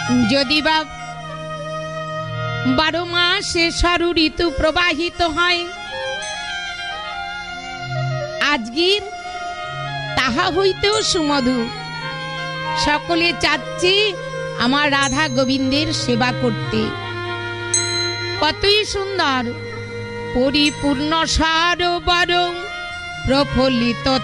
যদি বা 12 মাসে সরু ঋতু প্রবাহিত হয়, আজকের তাহা হইতেও সুমধু। সকলে চাচ্ছে আমার রাধা গোবিন্দের সেবা করতে। কতই সুন্দর, পরিপূর্ণ সরোবর প্রফুল্লিত